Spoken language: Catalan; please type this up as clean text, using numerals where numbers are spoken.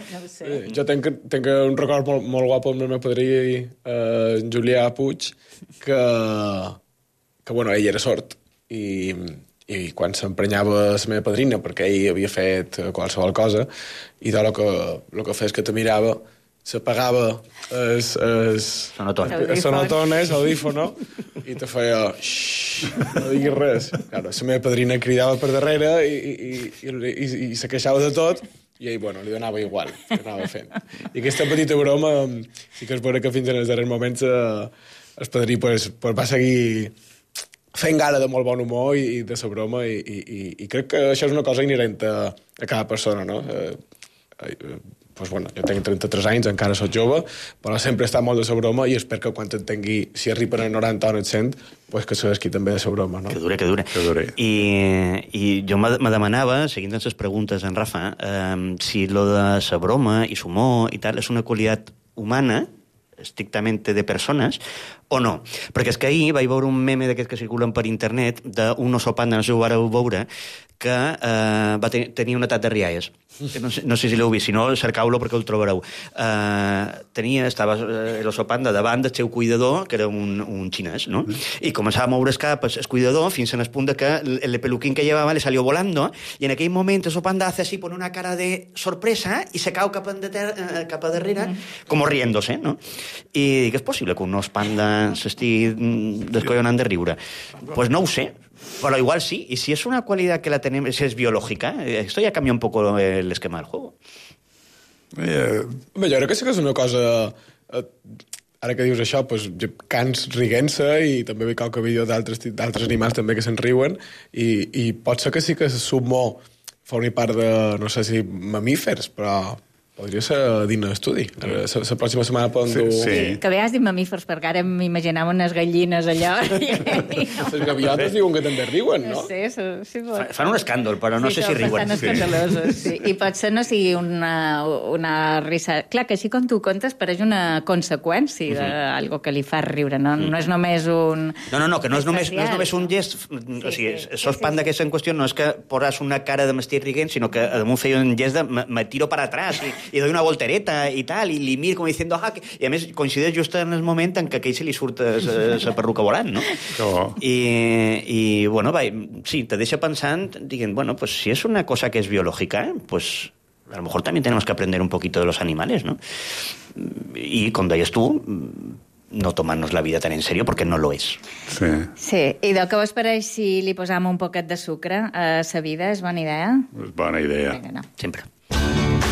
No ho sé. Jo tenc un record molt guapo amb el meu padrí, en Julià Puig, que bueno, ell era sord i quan s'emprenyava la meva padrina, perquè ell havia fet qualsevol cosa, i tot el que feia és que te mirava, s'apagava el sonotone, l'audífono, i te feia... no diguis res. Claro, la meva padrina cridava per darrere i se queixava de tot, i ell, bueno, li donava igual, que anava fent. I aquesta petita broma, sí que es veurà que fins en els darrers moments el padrí pues, va seguir fent gala de molt bon humor i de la broma, i crec que això és una cosa inherent a cada persona, no? Pues bueno, jo tenc 33 anys, encara soc jove, però sempre he estat molt de la broma i espero que quan t'entengui, si arriben a 90 o no et sent, pues que sabés qui també de la broma, no? Que dure. I jo me demanava, seguint les preguntes en Rafa, si lo de la broma i l'humor i tal és una qualitat humana, estrictament de persones, o no? Perquè és que ahir vaig veure un meme d'aquests que circulen per internet d'un oso panda, no sé si ho vareu veure, que va tenir un atac de rialles. No sé si l'heu vist, si no, cercau-lo perquè el trobareu. Estava l'oso panda davant del seu cuidador, que era un xinès, ¿no? I començava a moure el cap el cuidador fins en el punt que el peluquín que llevaba le salió volando, y en aquell moment el oso panda hace así, pone una cara de sorpresa y se cau cap a darrere, com riéndose, ¿no? I dic, és possible que un os panda s'estigui descollonant de riure? Pues no ho sé, pero igual sí, y si es una cualidad que la tenemos, si es biológica, esto ya cambia un poco el esquema del juego. Home, jo crec que sí que és una cosa... Ara que dius això, pues, cans riguent-se i també veig qualque vídeo d'altres animals també que se'n riuen i pot ser que sí que l'humor formi part de, no sé si mamífers, però podria ser dins d'estudi. La pròxima setmana poden dur... Sí. Que bé has dit mamífers, perquè ara m'imaginava unes gallines allò. Les gaviotes diuen que també riuen, no? Sí, fan un escàndol, però no sé si riuen. Fan escandalosos, sí. I potser no sigui una risa... Clar, que així com tu contes pareix una conseqüència d'algo que li fa riure, no? No és només un... No, que no és només un gest... O sigui, sos panda que és en qüestió no és que posas una cara de m'estic riguent, sinó que damunt feia un gest de me tiro para atrás i doy una voltereta i tal, i li mir com diciendo... I a més coincideix just en el moment en què a aquell se li surt la perruca volant, no? I bueno, sí, te deixa pensant, dient, bueno, pues si es una cosa que es biológica, pues a lo mejor también tenemos que aprender un poquito de los animales, ¿no? Y com deies tu, no tomarnos la vida tan en serio, porque no lo es. Sí. I de què vos pareix si li posam un poquet de sucre a sa vida? És bona idea? És bona idea. Vinga, no. Sempre.